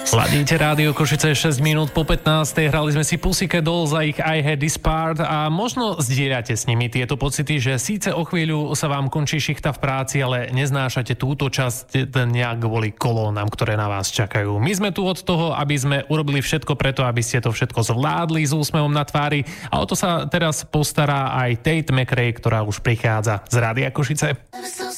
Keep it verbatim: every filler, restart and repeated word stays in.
Ladíte Rádio Košice šesť minút po pätnástej. Hrali sme si Pussycat Dolls za ich I Had This Part a možno zdieľate s nimi tieto pocity, že síce o chvíľu sa vám končí šichta v práci, ale neznášate túto časť dňa kvôli kolónam, ktoré na vás čakajú. My sme tu od toho, aby sme urobili všetko preto, aby ste to všetko zvládli s úsmevom na tvári, a o to sa teraz postará aj Tate McRae, ktorá už prichádza z Rádia Košice.